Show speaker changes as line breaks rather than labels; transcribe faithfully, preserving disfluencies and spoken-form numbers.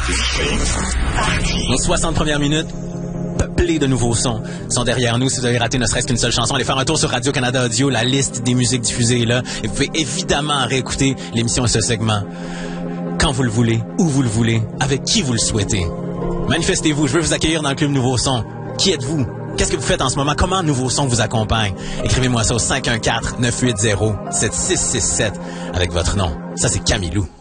Nos soixante premières minutes, peuplées de nouveaux sons, sont derrière nous. Si vous avez raté ne serait-ce qu'une seule chanson, allez faire un tour sur Radio-Canada Audio. La liste des musiques diffusées est là. Et vous pouvez évidemment réécouter l'émission et ce segment quand vous le voulez, où vous le voulez, avec qui vous le souhaitez. Manifestez-vous, je veux vous accueillir dans le Club Nouveau Son. Qui êtes-vous? Qu'est-ce que vous faites en ce moment? Comment Nouveau Son vous accompagne? Écrivez-moi ça au cinq un quatre, neuf huit zéro, sept six six sept avec votre nom. Ça, c'est Camilou.